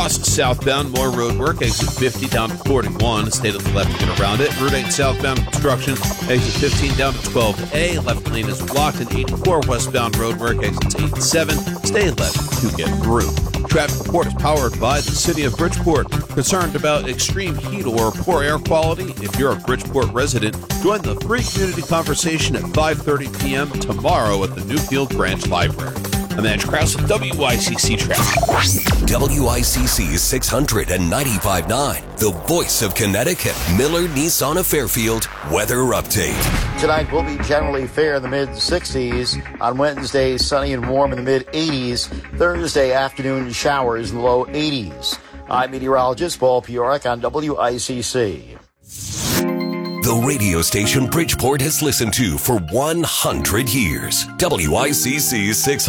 Southbound, more road work, exit 50 down to 41, stay to the left to get around it. Route 8 southbound construction, exit 15 down to 12A, left lane is blocked, and 84 westbound road work, exits 8 and 7, stay left to get through. Traffic report is powered by the City of Bridgeport. Concerned about extreme heat or poor air quality? If you're a Bridgeport resident, join the free community conversation at 5:30 p.m. tomorrow at the Newfield Branch Library. I'm Edge Krause with WICC Traffic. WICC 695.9, the voice of Connecticut. Miller Nissan of Fairfield weather update. Tonight will be generally fair in the mid-60s. On Wednesday, sunny and warm in the mid-80s. Thursday afternoon, showers in the low 80s. I'm meteorologist Paul Piorek on WICC. The radio station Bridgeport has listened to for 100 years. WICC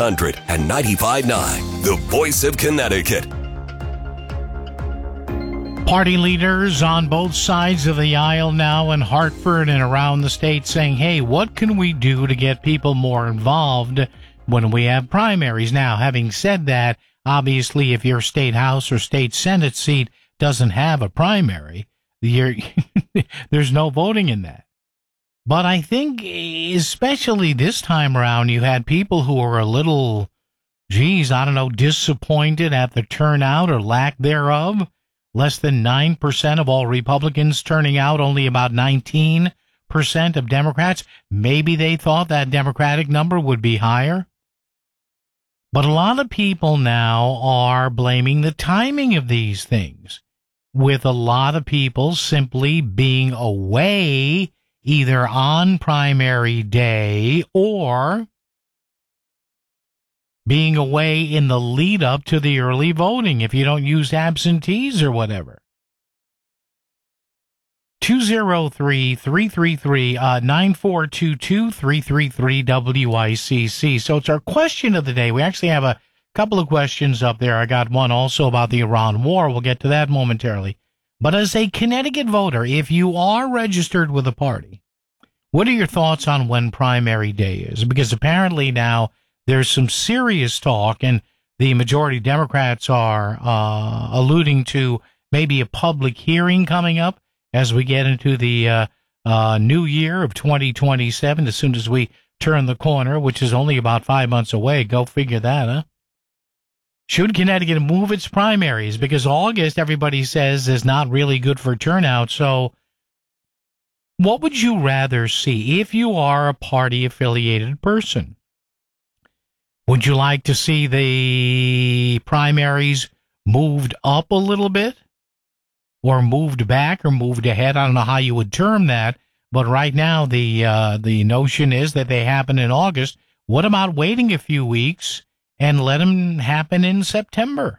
695.9, the voice of Connecticut. Party leaders on both sides of the aisle now in Hartford and around the state saying, hey, what can we do to get people more involved when we have primaries? Now, having said that, obviously, if your state house or state senate seat doesn't have a primary, there's no voting in that. But I think, especially this time around, you had people who were a little, disappointed at the turnout or lack thereof. Less than 9% of all Republicans turning out, only about 19% of Democrats. Maybe they thought that Democratic number would be higher. But a lot of people now are blaming the timing of these things, with a lot of people simply being away either on primary day or being away in the lead up to the early voting if you don't use absentees or whatever. 203-333-9422-333-WICC. So it's our question of the day. We actually have a couple of questions up there. I got one also about the Iran war. We'll get to that momentarily. But as a Connecticut voter, if you are registered with a party, what are your thoughts on when primary day is? Because apparently now there's some serious talk, and the majority Democrats are alluding to maybe a public hearing coming up as we get into the new year of 2027, as soon as we turn the corner, which is only about 5 months away. Go figure that, huh? Should Connecticut move its primaries? Because August, everybody says, is not really good for turnout. So what would you rather see if you are a party-affiliated person? Would you like to see the primaries moved up a little bit? Or moved back or moved ahead? I don't know how you would term that. But right now, the notion is that they happen in August. What about waiting a few weeks and let them happen in September?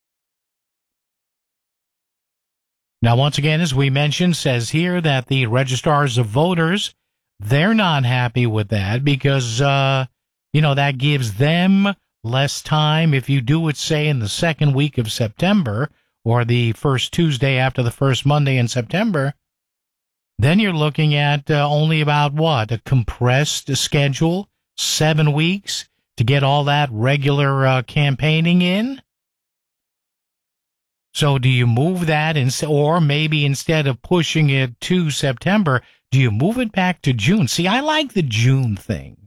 Now, once again, as we mentioned, says here that the registrars of voters, they're not happy with that because, that gives them less time. If you do it, say, in the second week of September or the first Tuesday after the first Monday in September, then you're looking at only about a compressed schedule, 7 weeks to get all that regular campaigning in. So do you move that, or maybe instead of pushing it to September, do you move it back to June? See, I like the June thing.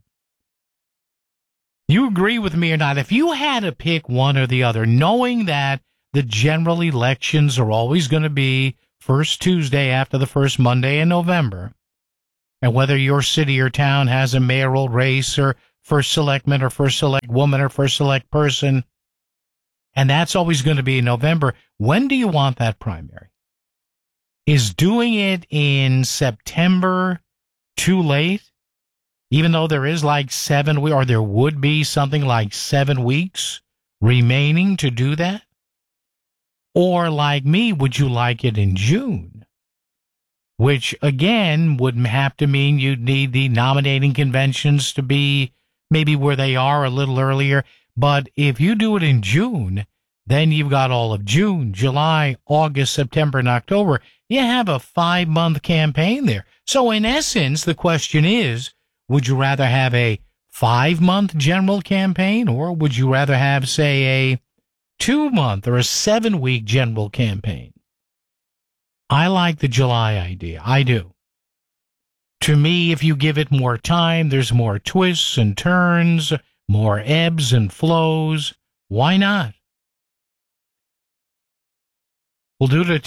You agree with me or not? If you had to pick one or the other, knowing that the general elections are always going to be first Tuesday after the first Monday in November, and whether your city or town has a mayoral race or first selectman or first select woman or first select person, and that's always going to be in November, when do you want that primary? Is doing it in September too late? Even though there is like 7 weeks, or there would be something like 7 weeks remaining to do that? Or like me, would you like it in June? Which, again, would have to mean you'd need the nominating conventions to be maybe where they are a little earlier. But if you do it in June, then you've got all of June, July, August, September, and October. You have a 5-month campaign there. So in essence, the question is, would you rather have a 5-month general campaign, or would you rather have, say, a 2-month or a 7-week general campaign. I like the July idea. I do. To me, if you give it more time, there's more twists and turns, more ebbs and flows. Why not? We'll do it at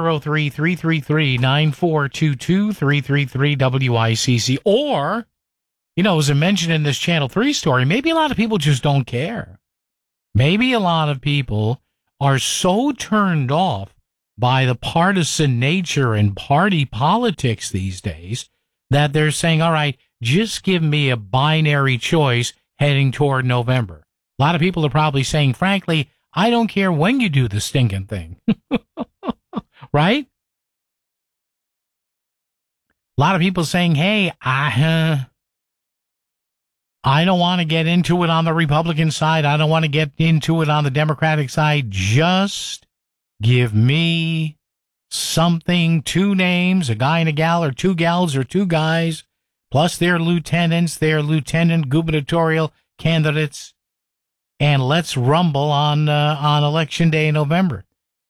203-333-9422, 333-WICC. Or, as I mentioned in this Channel 3 story, maybe a lot of people just don't care. Maybe a lot of people are so turned off by the partisan nature and party politics these days that they're saying, all right, just give me a binary choice heading toward November. A lot of people are probably saying, frankly, I don't care when you do the stinking thing. Right? A lot of people saying, hey, I don't want to get into it on the Republican side. I don't want to get into it on the Democratic side. Just give me something, 2 names, a guy and a gal, or 2 gals or 2 guys, plus their lieutenants, their lieutenant gubernatorial candidates, and let's rumble on Election Day in November.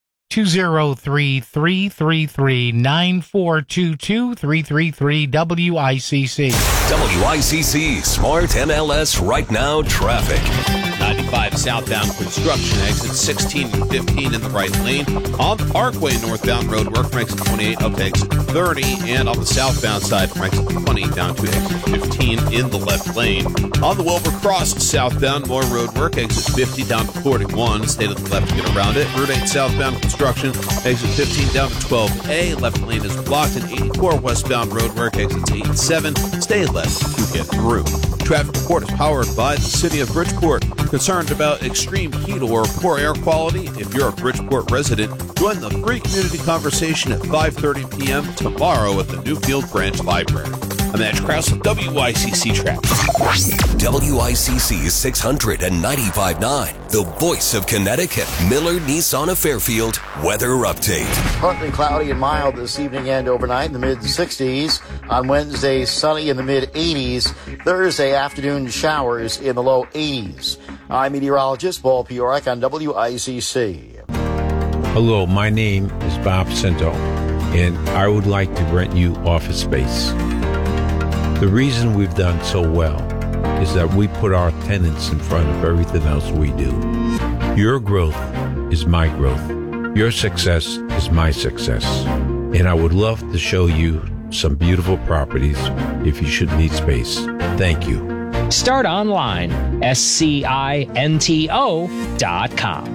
203-333-9422, 333-WICC. WICC Smart MLS Right Now Traffic. 95 southbound construction, exit 16 and 15 in the right lane. On the Parkway northbound road work from exit 28 up to exit 30, and on the southbound side from exit 20 down to exit 15 in the left lane. On the Wilbur Cross southbound, more road work, exit 50 down to 41, stay to the left to get around it. Route 8 southbound construction, exit 15 down to 12A, left lane is blocked, and 84 westbound road work, exits 8 and 7, stay left to get through. Traffic report is powered by the City of Bridgeport. Concerned about extreme heat or poor air quality? If you're a Bridgeport resident, join the free community conversation at 5:30 p.m. tomorrow at the Newfield Branch Library. I'm Edge Krause with WICC Traffic. WICC 695.9, the voice of Connecticut. Miller Nissan of Fairfield weather update. Partly cloudy and mild this evening and overnight in the mid-60s. On Wednesday, sunny in the mid-80s. Thursday afternoon, showers in the low 80s. I'm meteorologist Paul Piorek on WICC. Hello, my name is Bob Cento, and I would like to rent you office space. The reason we've done so well is that we put our tenants in front of everything else we do. Your growth is my growth. Your success is my success. And I would love to show you some beautiful properties if you should need space. Thank you. Start online, SCINTO.com.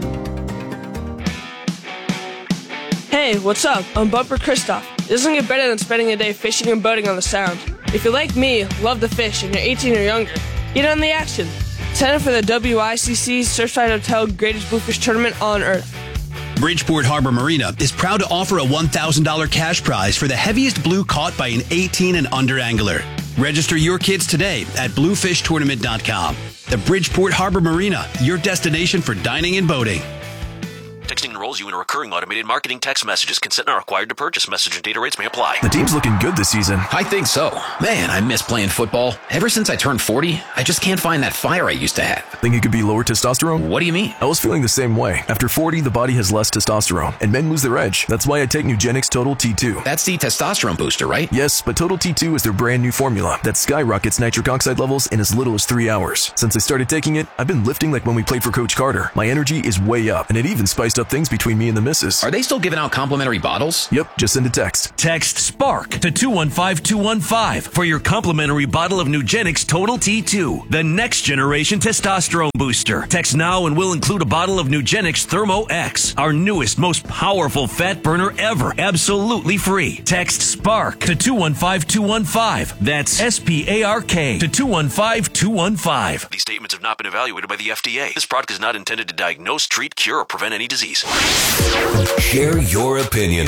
Hey, what's up? I'm Bumper Christoph. It doesn't get better than spending a day fishing and boating on the Sound. If you're like me, love to fish, and you're 18 or younger, get on the action. Sign up for the WICC Surfside Hotel Greatest Bluefish Tournament on Earth. Bridgeport Harbor Marina is proud to offer a $1,000 cash prize for the heaviest blue caught by an 18 and under angler. Register your kids today at bluefishtournament.com. The Bridgeport Harbor Marina, your destination for dining and boating. Texting enrolls you in a recurring automated marketing text messages. Consent not required to purchase. Message and data rates may apply. The team's looking good this season. I think so. Man, I miss playing football. Ever since I turned 40, I just can't find that fire I used to have. Think it could be lower testosterone? What do you mean? I was feeling the same way. After 40, the body has less testosterone, and men lose their edge. That's why I take Nugenix Total T2. That's the testosterone booster, right? Yes, but Total T2 is their brand new formula that skyrockets nitric oxide levels in as little as 3 hours. Since I started taking it, I've been lifting like when we played for Coach Carter. My energy is way up, and it even spiced up things between me and the missus. Are they still giving out complimentary bottles? Yep, just send a text. Text SPARK to 215-215 for your complimentary bottle of Nugenix Total T2, the next generation testosterone booster. Text now and we'll include a bottle of Nugenix Thermo X, our newest, most powerful fat burner ever, absolutely free. Text SPARK to 215-215. That's SPARK to 215-215. These statements have not been evaluated by the FDA. This product is not intended to diagnose, treat, cure, or prevent any disease. Share your opinion.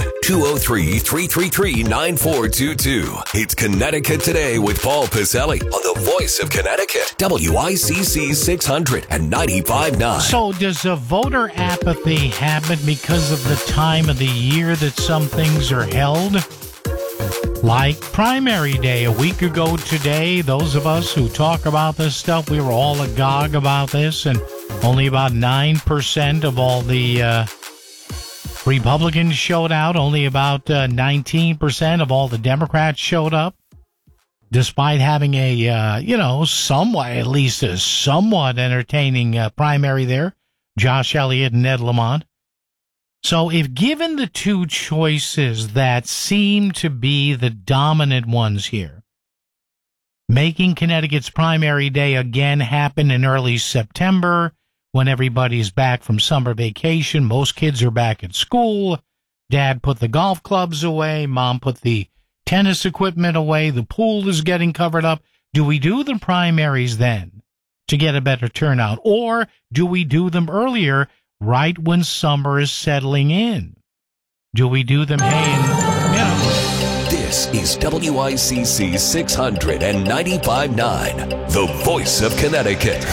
203-333-9422. It's Connecticut Today with Paul Piselli on the voice of Connecticut. WICC 695.9. So does a voter apathy happen because of the time of the year that some things are held? Like primary day a week ago today, those of us who talk about this stuff, we were all agog about this, and Only about 9% of all the Republicans showed out. Only about 19% of all the Democrats showed up, despite having a, somewhat, at least a somewhat entertaining primary there, Josh Elliott and Ned Lamont. So if given the two choices that seem to be the dominant ones here, making Connecticut's primary day again happen in early September, when everybody's back from summer vacation, most kids are back at school, Dad put the golf clubs away, Mom put the tennis equipment away, the pool is getting covered up. Do we do the primaries then to get a better turnout? Or do we do them earlier, right when summer is settling in? Do we do them, This is WICC 695.9, the voice of Connecticut.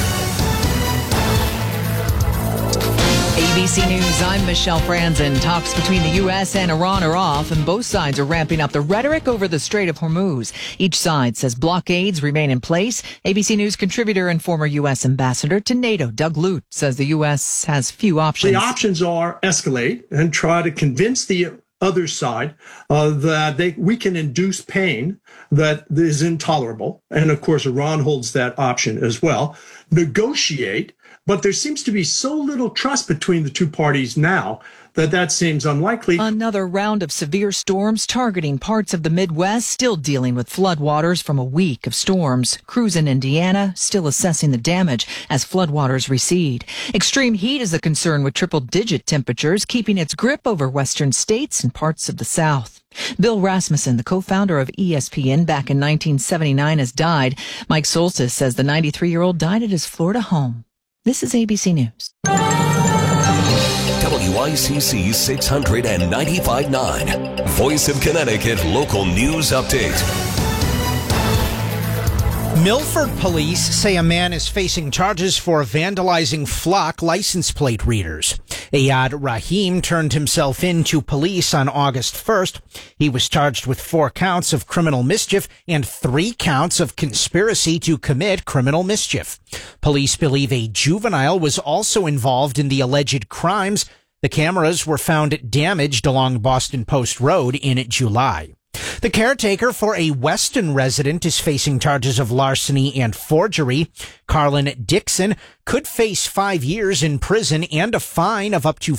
ABC News, I'm Michelle Franzen. Talks between the U.S. and Iran are off, and both sides are ramping up the rhetoric over the Strait of Hormuz. Each side says blockades remain in place. ABC News contributor and former U.S. ambassador to NATO, Doug Lute, says the U.S. has few options. The options are escalate and try to convince the other side that we can induce pain that is intolerable. And of course, Iran holds that option as well. Negotiate. But there seems to be so little trust between the two parties now that seems unlikely. Another round of severe storms targeting parts of the Midwest, still dealing with floodwaters from a week of storms. Crews in Indiana still assessing the damage as floodwaters recede. Extreme heat is a concern with triple-digit temperatures keeping its grip over western states and parts of the South. Bill Rasmussen, the co-founder of ESPN back in 1979, has died. Mike Soltis says the 93-year-old died at his Florida home. This is ABC News. WICC 695.9, Voice of Connecticut Local News Update. Milford police say a man is facing charges for vandalizing flock license plate readers. Ayad Rahim turned himself in to police on August 1st. He was charged with 4 counts of criminal mischief and 3 counts of conspiracy to commit criminal mischief. Police believe a juvenile was also involved in the alleged crimes. The cameras were found damaged along Boston Post Road in July. The caretaker for a Weston resident is facing charges of larceny and forgery. Carlin Dixon could face 5 years in prison and a fine of up to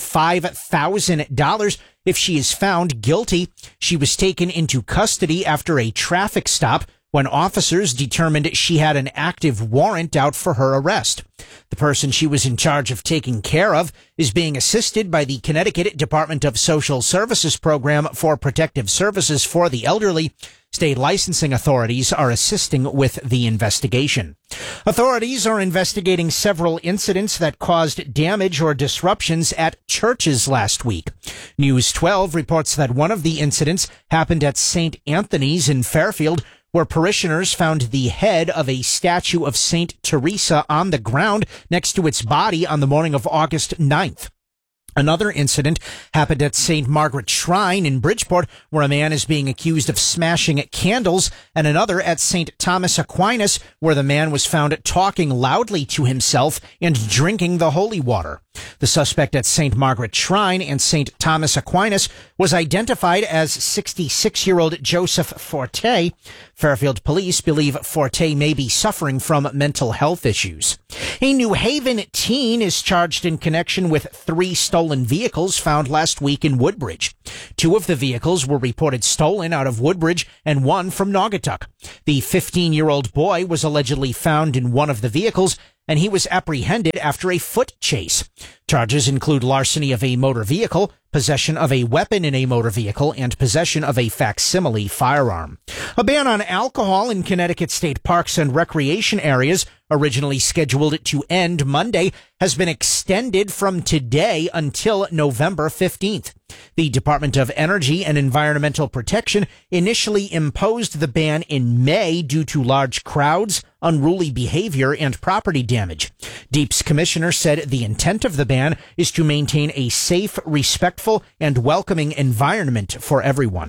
$5,000 if she is found guilty. She was taken into custody after a traffic stop when officers determined she had an active warrant out for her arrest. The person she was in charge of taking care of is being assisted by the Connecticut Department of Social Services Program for Protective Services for the Elderly. State licensing authorities are assisting with the investigation. Authorities are investigating several incidents that caused damage or disruptions at churches last week. News 12 reports that one of the incidents happened at St. Anthony's in Fairfield, where parishioners found the head of a statue of St. Teresa on the ground next to its body on the morning of August 9th. Another incident happened at St. Margaret Shrine in Bridgeport, where a man is being accused of smashing candles, and another at St. Thomas Aquinas, where the man was found talking loudly to himself and drinking the holy water. The suspect at St. Margaret Shrine and St. Thomas Aquinas was identified as 66-year-old Joseph Forte. Fairfield police believe Forte may be suffering from mental health issues. A New Haven teen is charged in connection with 3 stolen vehicles found last week in Woodbridge. 2 of the vehicles were reported stolen out of Woodbridge and 1 from Naugatuck. The 15-year-old boy was allegedly found in one of the vehicles, and he was apprehended after a foot chase. Charges include larceny of a motor vehicle, possession of a weapon in a motor vehicle, and possession of a facsimile firearm. A ban on alcohol in Connecticut state parks and recreation areas, originally scheduled to end Monday, has been extended from today until November 15th. The Department of Energy and Environmental Protection initially imposed the ban in May due to large crowds, unruly behavior, and property damage. DEEP's commissioner said the intent of the ban is to maintain a safe, respectful, and welcoming environment for everyone.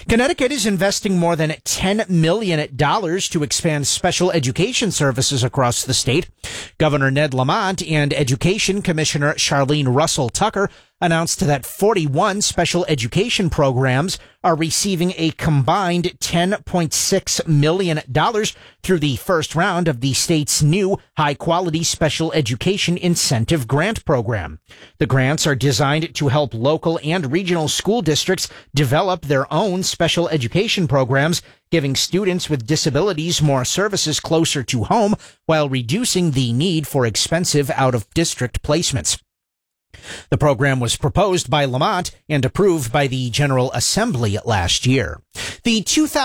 Connecticut is investing more than $10 million to expand special education services across the state. Governor Ned Lamont and Education Commissioner Charlene Russell Tucker announced that 41 special education programs are receiving a combined $10.6 million through the first round of the state's new high-quality special education incentive grant program. The grants are designed to help local and regional school districts develop their own special education programs, giving students with disabilities more services closer to home while reducing the need for expensive out-of-district placements. The program was proposed by Lamont and approved by the General Assembly last year. The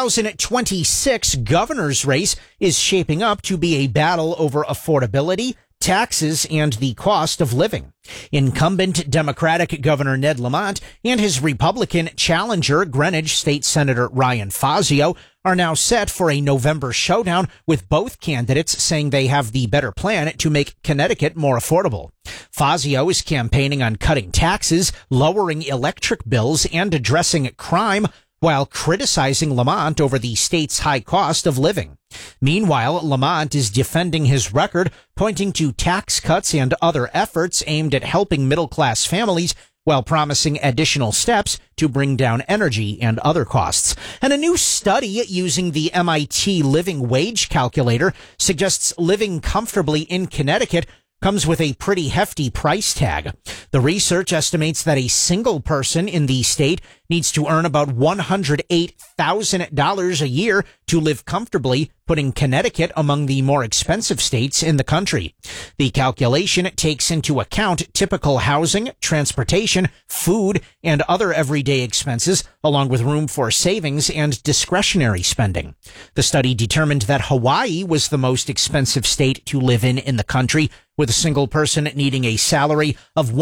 2026 governor's race is shaping up to be a battle over affordability, taxes, and the cost of living. Incumbent Democratic Governor Ned Lamont and his Republican challenger, Greenwich State Senator Ryan Fazio, are now set for a November showdown, with both candidates saying they have the better plan to make Connecticut more affordable. Fazio is campaigning on cutting taxes, lowering electric bills, and addressing crime, while criticizing Lamont over the state's high cost of living. Meanwhile, Lamont is defending his record, pointing to tax cuts and other efforts aimed at helping middle-class families, while promising additional steps to bring down energy and other costs. And a new study using the MIT Living Wage Calculator suggests living comfortably in Connecticut comes with a pretty hefty price tag. The research estimates that a single person in the state needs to earn about $108,000 a year to live comfortably, putting Connecticut among the more expensive states in the country. The calculation takes into account typical housing, transportation, food, and other everyday expenses, along with room for savings and discretionary spending. The study determined that Hawaii was the most expensive state to live in the country, with a single person needing a salary of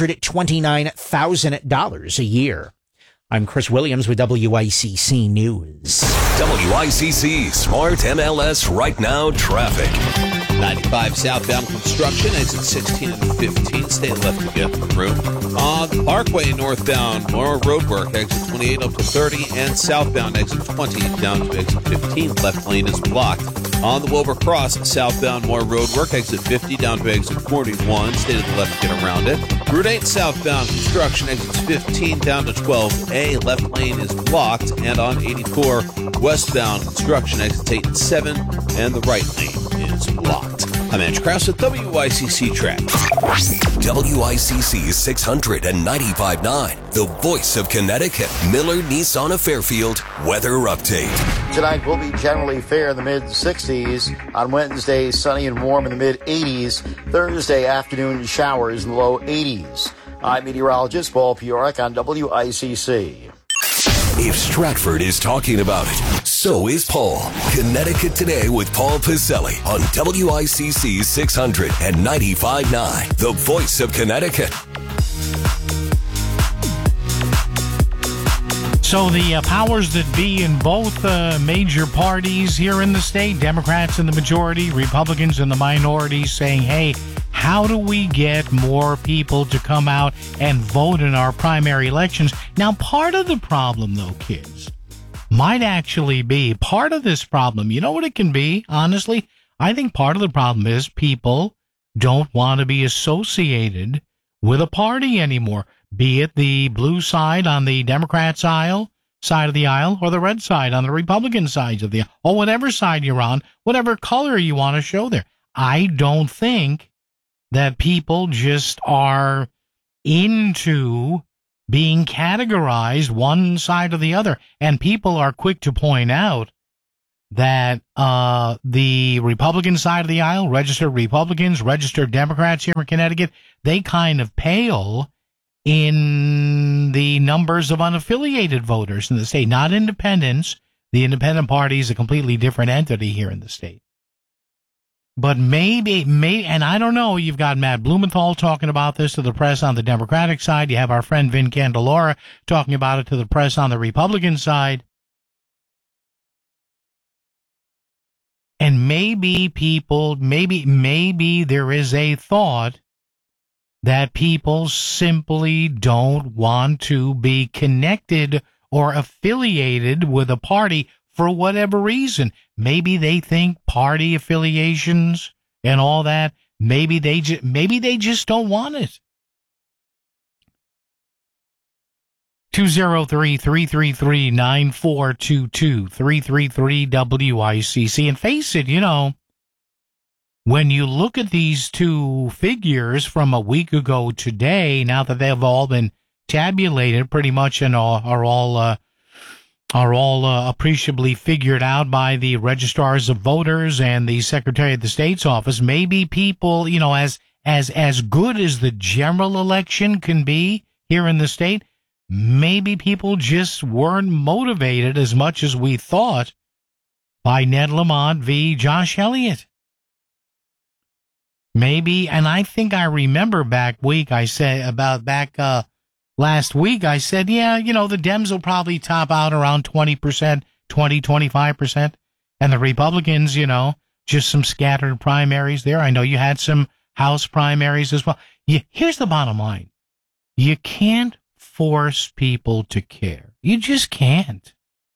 $129,000 a year. I'm Chris Williams with WICC News. WICC Smart MLS Right Now Traffic. 95 southbound construction, exit 16 and 15. Stay left to get the room. On the Parkway northbound, more road work, exit 28 up to 30, and southbound exit 20 down to exit 15. Left lane is blocked. On the Wilbur Cross, southbound, more road work, exit 50 down to exit 41. Stay to the left to get around it. Route 8 southbound construction, exits 15 down to 12A. Left lane is blocked. And on 84 westbound construction, exits 8 and 7, and the right lane is blocked. I'm Andrew Krause at WICC Traffic. WICC 600 and 95.9, the voice of Connecticut. Miller Nissan of Fairfield weather update. Tonight will be generally fair in the mid-60s. On Wednesday, sunny and warm in the mid-80s. Thursday afternoon, showers in the low 80s. I'm meteorologist Paul Piorek on WICC. If Stratford is talking about it, so is Paul. Connecticut Today with Paul Piselli on WICC 600 and 95.9, the voice of Connecticut. So the powers that be in both major parties here in the state, Democrats in the majority, Republicans in the minority, saying, hey, how do we get more people to come out and vote in our primary elections? Now, part of the problem, though, kids, might actually be part of this problem. You know what it can be, honestly? I think part of the problem is people don't want to be associated with a party anymore, be it the blue side on the Democrat side of the aisle, or the red side on the Republican side of the aisle, or whatever side you're on, whatever color you want to show there. I don't think that people just are into being categorized one side or the other. And people are quick to point out that the Republican side of the aisle, registered Republicans, registered Democrats here in Connecticut, they kind of pale in the numbers of unaffiliated voters in the state, not independents. The independent party is a completely different entity here in the state. But maybe, and I don't know, you've got Matt Blumenthal talking about this to the press on the Democratic side. You have our friend Vin Candelora talking about it to the press on the Republican side. And maybe people, maybe there is a thought that people simply don't want to be connected or affiliated with a party for whatever reason. Maybe they think party affiliations and all that, maybe they just don't want it. 203-333-9422, 333-WICC. And face it, when you look at these two figures from a week ago today, now that they've all been tabulated pretty much and are all appreciably figured out by the registrars of voters and the Secretary of the State's office, maybe people, as good as the general election can be here in the state, maybe people just weren't motivated as much as we thought by Ned Lamont v. Josh Elliott. Maybe, and I think I remember last week, I said, the Dems will probably top out around 20%, 25%, and the Republicans, just some scattered primaries there. I know you had some House primaries as well. Here's the bottom line. You can't force people to care. You just can't.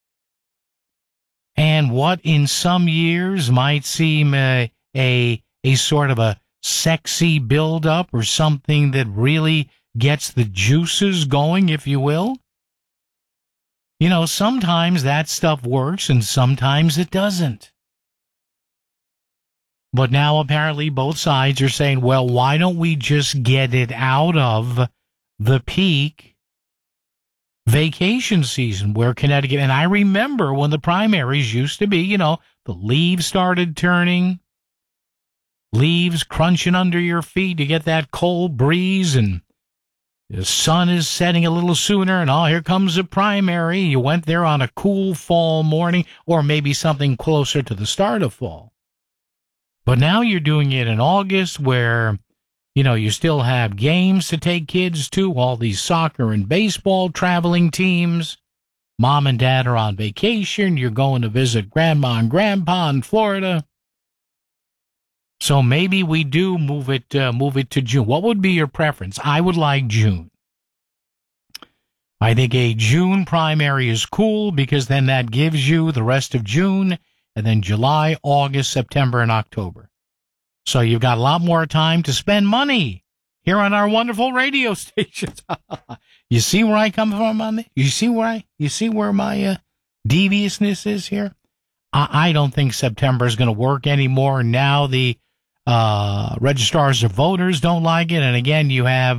And what in some years might seem a sort of a sexy build-up or something that really gets the juices going, if you will. Sometimes that stuff works and sometimes it doesn't. But now apparently both sides are saying, well, why don't we just get it out of the peak vacation season where Connecticut, and I remember when the primaries used to be, the leaves started turning, leaves crunching under your feet, you get that cold breeze, and the sun is setting a little sooner, and here comes a primary. You went there on a cool fall morning, or maybe something closer to the start of fall. But now you're doing it in August where, you still have games to take kids to, all these soccer and baseball traveling teams. Mom and dad are on vacation. You're going to visit grandma and grandpa in Florida. So maybe we do move it to June. What would be your preference? I would like June. I think a June primary is cool because then that gives you the rest of June and then July, August, September, and October. So you've got a lot more time to spend money here on our wonderful radio stations. You see where I come from on this? You see where my deviousness is here? I don't think September is going to work anymore. Now the registrars of voters don't like it, and again you have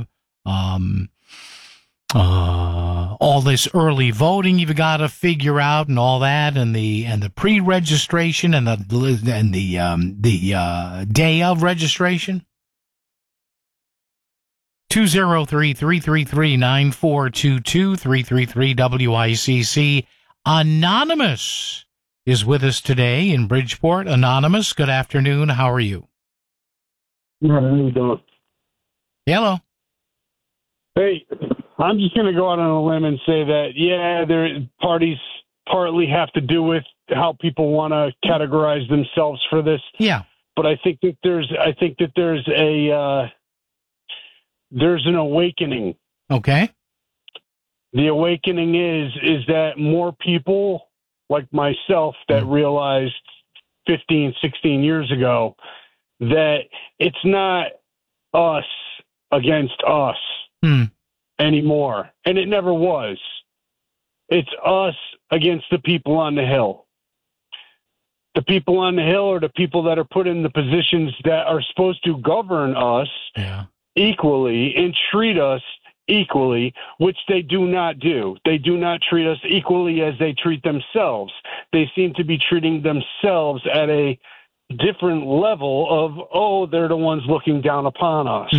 all this early voting you've got to figure out and all that, and the pre-registration and the day of registration. 203-333-9422, 333-WICC. Anonymous is with us today in Bridgeport. Anonymous, good afternoon. How are you? How you doing? Hello. Hey, I'm just going to go out on a limb and say that, parties partly have to do with how people want to categorize themselves for this. Yeah. But I think that there's an awakening. Okay. The awakening is that more people like myself that realized 15, 16 years ago that it's not us against us anymore. And it never was. It's us against the people on the Hill. The people on the Hill are the people that are put in the positions that are supposed to govern us equally and treat us equally, which they do not do. They do not treat us equally as they treat themselves. They seem to be treating themselves at a different level of, they're the ones looking down upon us.